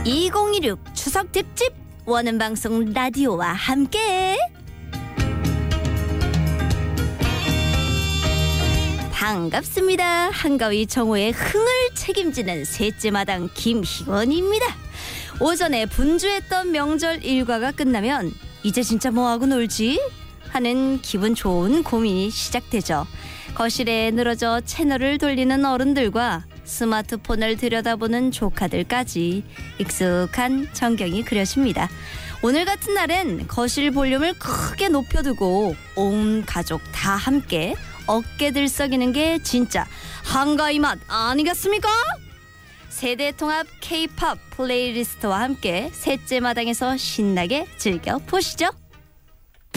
2016 추석 특집 원음 방송 라디오와 함께 반갑습니다. 한가위 정오의 흥을 책임지는 셋째 마당 김희원입니다. 오전에 분주했던 명절 일과가 끝나면 이제 진짜 뭐하고 놀지? 하는 기분 좋은 고민이 시작되죠. 거실에 늘어져 채널을 돌리는 어른들과 스마트폰을 들여다보는 조카들까지 익숙한 전경이 그려집니다. 오늘 같은 날엔 거실 볼륨을 크게 높여두고 온 가족 다 함께 어깨 들썩이는 게 진짜 한가위 맛 아니겠습니까? 세대 통합 K-팝 플레이리스트와 함께 셋째 마당에서 신나게 즐겨보시죠.